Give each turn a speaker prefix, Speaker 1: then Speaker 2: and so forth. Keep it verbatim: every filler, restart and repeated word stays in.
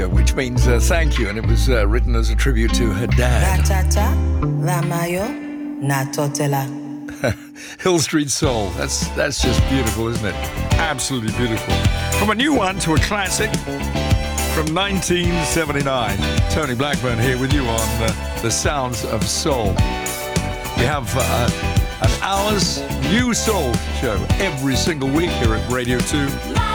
Speaker 1: which means uh, thank you, and it was uh, written as a tribute to her dad. Hill Street Soul. That's that's just beautiful, isn't it? Absolutely beautiful. From a new one to a classic from nineteen seventy-nine. Tony Blackburn here with you on uh, The Sounds of Soul. We have uh, an hour's new soul show every single week here at Radio two.